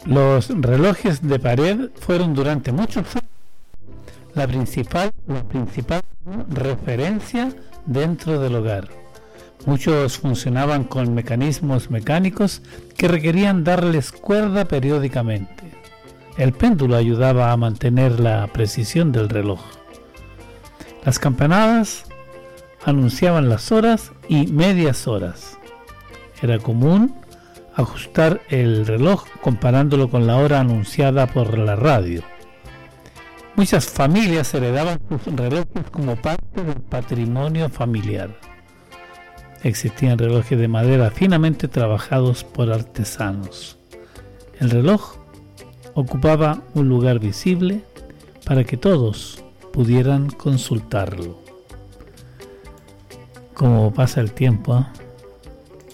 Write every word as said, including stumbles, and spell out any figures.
Los relojes de pared fueron durante muchos años la principal, la principal referencia dentro del hogar. Muchos funcionaban con mecanismos mecánicos que requerían darles cuerda periódicamente. El péndulo ayudaba a mantener la precisión del reloj. Las campanadas anunciaban las horas y medias horas. Era común ajustar el reloj comparándolo con la hora anunciada por la radio. Muchas familias heredaban sus relojes como parte del patrimonio familiar. Existían relojes de madera finamente trabajados por artesanos. El reloj ocupaba un lugar visible para que todos pudieran consultarlo. Como pasa el tiempo, ¿eh?